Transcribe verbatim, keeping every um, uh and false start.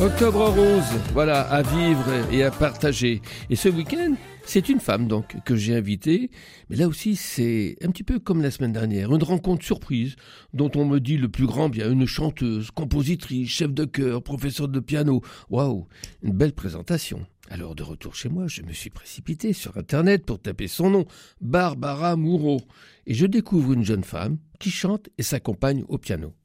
Octobre rose, voilà, à vivre et à partager. Et ce week-end, c'est une femme donc que j'ai invitée. Mais là aussi, c'est un petit peu comme la semaine dernière, une rencontre surprise dont on me dit le plus grand bien. Une chanteuse, compositrice, chef de chœur, professeur de piano. Waouh, une belle présentation. Alors de retour chez moi, je me suis précipité sur Internet pour taper son nom, Barbara Moureau. Et je découvre une jeune femme qui chante et s'accompagne au piano.